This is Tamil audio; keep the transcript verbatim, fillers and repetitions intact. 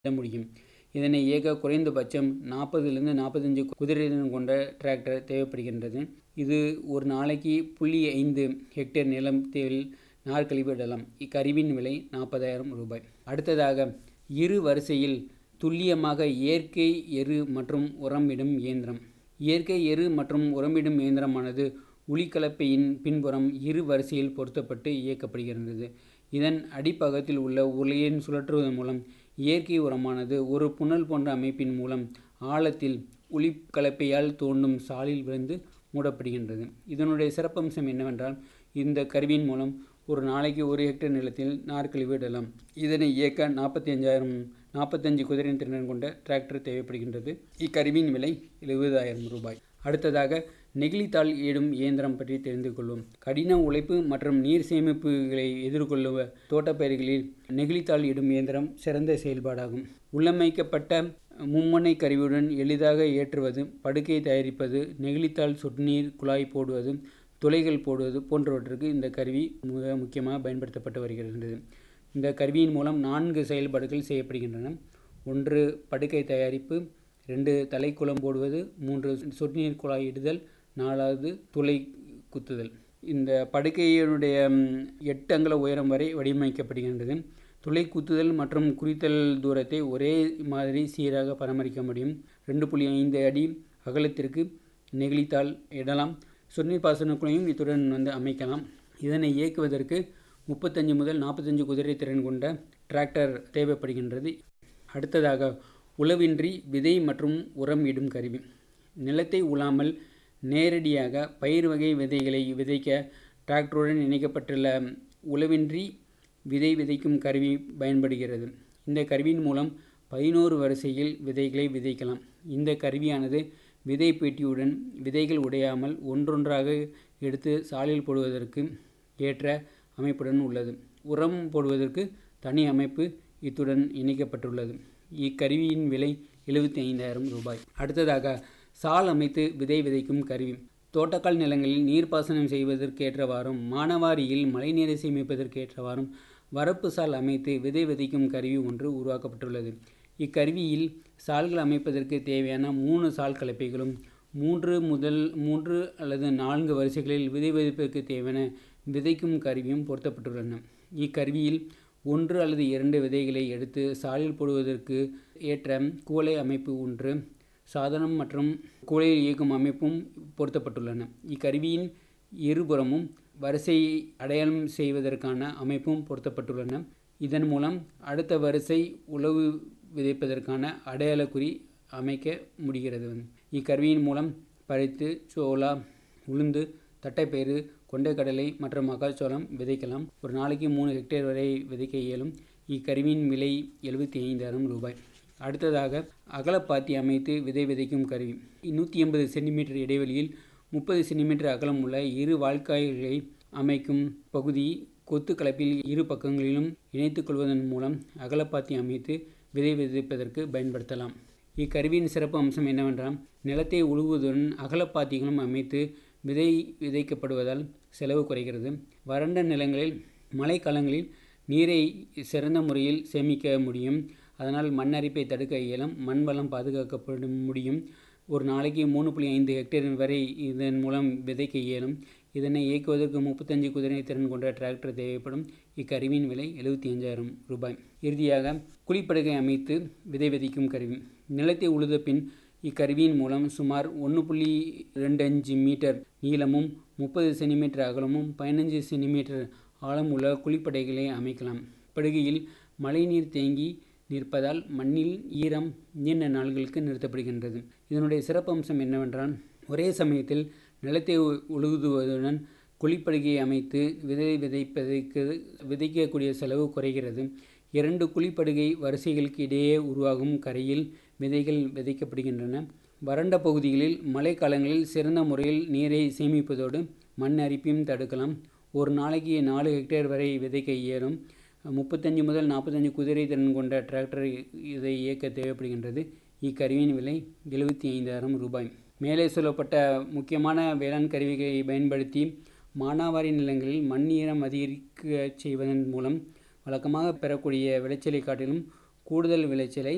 இட முடியும். இதனை இயக்க குறைந்தபட்சம் நாற்பதிலிருந்து நாற்பத்தைந்து குதிரைத்திறன் கொண்ட டிராக்டர் தேவைப்படுகின்றது. இது ஒரு நாளைக்கு புள்ளி ஐந்து ஹெக்டேர் நிலத்தில் நார்க்கழிவு இடலாம். இக்கருவியின் விலை நாற்பதாயிரம் ரூபாய். அடுத்ததாக இரு வரிசையில் துல்லியமாக இயற்கை எரு மற்றும் உரமிடும் இயந்திரம். இயற்கை எரு மற்றும் உரமிடும் இயந்திரமானது உளிக்கலப்பையின் பின்புறம் இரு வரிசையில் பொருத்தப்பட்டு இயக்கப்படுகின்றது. இதன் அடிப்பாகத்தில் உள்ள உருளையை சுழற்றுவதன் மூலம் இயற்கை உரமானது ஒரு புனல் போன்ற அமைப்பின் மூலம் ஆழத்தில் உளிக்கலப்பையால் தோண்டும் சாலில் விழுந்து மூடப்படுகின்றது. இதனுடைய சிறப்பம்சம் என்னவென்றால், இந்த கருவியின் மூலம் ஒரு நாளைக்கு ஒரு ஹெக்டேர் நிலத்தில் நார்க்கழிவு இடலாம். இதனை இயக்க நாற்பத்தி அஞ்சாயிரம் நாற்பத்தஞ்சு குதிரை திறன் கொண்ட டிராக்டர் தேவைப்படுகின்றது. இக்கருவியின் விலை எழுபதாயிரம் ரூபாய். அடுத்ததாக நெகிழித்தாள் இடும் இயந்திரம் பற்றி தெரிந்து கொள்வோம். கடின உழைப்பு மற்றும் நீர் சேமிப்புகளை எதிர்கொள்ளும் தோட்டப்பயிர்களில் நெகிழித்தாள் இடும் இயந்திரம் சிறந்த செயல்பாடாகும். உள்ளமைக்கப்பட்ட மும்முனை கருவியுடன் எளிதாக ஏற்றுவது, படுக்கை தயாரிப்பது, நெகிழித்தாள் சொட்டுநீர் குழாய் போடுவது, துளைகள் போடுவது போன்றவற்றுக்கு இந்த கருவி மிக முக்கியமாக பயன்படுத்தப்பட்டு வருகின்றது. இந்த கருவியின் மூலம் நான்கு செயல்பாடுகள் செய்யப்படுகின்றன. ஒன்று படுக்கை தயாரிப்பு, ரெண்டு தலைக்குளம் போடுவது, மூன்று சொட்டுநீர் குழாய் இடுதல், நாலாவது துளை குத்துதல். இந்த படுக்கையினுடைய எட்டு அங்குல உயரம் வரை வடிவமைக்கப்படுகின்றது. துளை குத்துதல் மற்றும் குறித்தல் தூரத்தை ஒரே மாதிரி சீராக பராமரிக்க முடியும். ரெண்டு புள்ளி ஐந்து அடி அகலத்திற்கு நெகிழித்தாள் இடலாம். சொட்டுநீர் பாசன குழாயும் இத்துடன் வந்து அமைக்கலாம். இதனை இயக்குவதற்கு முப்பத்தஞ்சு முதல் நாற்பத்தஞ்சு குதிரை திறன் கொண்ட டிராக்டர் தேவைப்படுகின்றது. அடுத்ததாக உழவின்றி விதை மற்றும் உரம் இடும் கருவி. நிலத்தை உழாமல் நேரடியாக பயிர் வகை விதைகளை விதைக்க டிராக்டருடன் இணைக்கப்பட்டுள்ள உழவின்றி விதை விதைக்கும் கருவி பயன்படுகிறது. இந்த கருவியின் மூலம் பதினோரு வரிசையில் விதைகளை விதைக்கலாம். இந்த கருவியானது விதை பெட்டியுடன் விதைகள் உடையாமல் ஒன்றொன்றாக எடுத்து சாலில் போடுவதற்கு ஏற்ற அமைப்புடன் உள்ளது. உரம் போடுவதற்கு தனி அமைப்பு இத்துடன் இணைக்கப்பட்டுள்ளது. இக்கருவியின் விலை எழுபத்தி ஐந்தாயிரம் ரூபாய். அடுத்ததாக சால் அமைத்து விதை விதைக்கும் கருவி. தோட்டக்கால் நிலங்களில் நீர்ப்பாசனம் செய்வதற்கேற்றவாறும் மானாவாரியில் மழைநீரை சேமிப்பதற்கேற்றவாறும் வரப்பு சால் அமைத்து விதை விதைக்கும் கருவி ஒன்று உருவாக்கப்பட்டுள்ளது. இக்கருவியில் சால்கள் அமைப்பதற்கு தேவையான மூணு சால் கலப்பைகளும் மூன்று முதல் மூன்று அல்லது நான்கு வரிசைகளில் விதை விதைப்பதற்கு தேவையான விதைக்கும் கருவியும் பொருத்தப்பட்டுள்ளன. இக்கருவியில் ஒன்று அல்லது இரண்டு விதைகளை எடுத்து சாலில் போடுவதற்கு ஏற்ற கூலை அமைப்பு ஒன்று, சாதனம் மற்றும் கூலையில் இயக்கும் அமைப்பும் பொருத்தப்பட்டுள்ளன. இக்கருவியின் இருபுறமும் வரிசை அடையாளம் செய்வதற்கான அமைப்பும் பொருத்தப்பட்டுள்ளன. இதன் மூலம் அடுத்த வரிசை உழவு விதைப்பதற்கான அடையாள குறி அமைக்க முடிகிறது. இக்கருவியின் மூலம் பருத்தி, சோளா, உளுந்து, தட்டைப்பயிறு, கொண்டைக்கடலை மற்றும் மக்காச்சோளம் விதைக்கலாம். ஒரு நாளைக்கு மூணு ஹெக்டேர் வரை விதைக்க இயலும். இக்கருவியின் விலை எழுபத்தி ஐந்தாயிரம் ரூபாய். அடுத்ததாக அகலப்பாத்தி அமைத்து விதை விதைக்கும் கருவி. நூற்றி எண்பது சென்டிமீட்டர் இடைவெளியில் முப்பது சென்டிமீட்டர் அகலம் உள்ள இரு வாய்க்கால்களை அமைக்கும் பகுதி கொத்து கலப்பில் இரு பக்கங்களிலும் இணைத்துக் கொள்வதன் மூலம் அகலப்பாத்தி அமைத்து விதை விதைப்பதற்கு பயன்படுத்தலாம். இக்கருவியின் சிறப்பு அம்சம் என்னவென்றால், நிலத்தை உழுவதுடன் அகலப்பாத்திகளும் அமைத்து விதை விதைக்கப்படுவதால் செலவு குறைகிறது. வறண்ட நிலங்களில் மழைக்காலங்களில் நீரை சிறந்த முறையில் சேமிக்க முடியும். அதனால் மண் அரிப்பை தடுக்க இயலும். மண் வளம் பாதுகாக்கப்பட முடியும். ஒரு நாளைக்கு மூணு புள்ளி ஐந்து ஹெக்டேர் வரை இதன் மூலம் விதைக்க இயலும். இதனை இயக்குவதற்கு முப்பத்தஞ்சு குதிரை திறன் கொண்ட டிராக்டர் தேவைப்படும். இக்கருவியின் விலை எழுபத்தி அஞ்சாயிரம் ரூபாய். இறுதியாக குழிப்படுகை அமைத்து விதை விதைக்கும் கருவி. நிலத்தை உழுத பின் இக்கருவியின் மூலம் சுமார் ஒன்று புள்ளி ரெண்டு அஞ்சு மீட்டர் நீளமும் முப்பது சென்டிமீட்டர் அகலமும் பதினஞ்சு சென்டிமீட்டர் ஆழம் உள்ள குழிப்படைகளை அமைக்கலாம். படுகையில் மழைநீர் தேங்கி நிற்பதால் மண்ணில் ஈரம் நீண்ட நாள்களுக்கு நிறுத்தப்படுகின்றது. இதனுடைய சிறப்பம்சம் என்னவென்றால், ஒரே சமயத்தில் நிலத்தை உழுதுவதுடன் குழிப்படுகையை அமைத்து விதை விதைப்பதற்கு விதைக்கக்கூடிய செலவு குறைகிறது. இரண்டு குழிப்படுகை வரிசைகளுக்கு இடையே உருவாகும் கரையில் விதைகள் விதைக்கப்படுகின்றன. வறண்ட பகுதிகளில் மழை காலங்களில் சிறந்த முறையில் நீரை சேமிப்பதோடு மண் அரிப்பையும் தடுக்கலாம். ஒரு நாளைக்கு நாலு ஹெக்டேர் வரை விதைக்க இயலும். முப்பத்தஞ்சு முதல் நாற்பத்தஞ்சு குதிரை திறன் கொண்ட டிராக்டர் இதை இயக்க தேவைப்படுகின்றது. இக்கருவியின் விலை எழுபத்தி ஐந்தாயிரம் ரூபாய். மேலே சொல்லப்பட்ட முக்கியமான வேளாண் கருவிகளை பயன்படுத்தி மானாவாரி நிலங்களில் மண் ஈரம் அதிகரிக்க செய்வதன் மூலம் வழக்கமாக பெறக்கூடிய விளைச்சலை காட்டிலும் கூடுதல் விளைச்சலை